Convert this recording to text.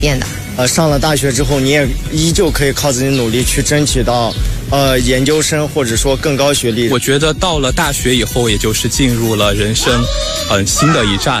验的。 上了大学之后，你也依旧可以靠自己努力去争取到研究生或者说更高学历。 我觉得到了大学以后，也就是进入了人生新的一站。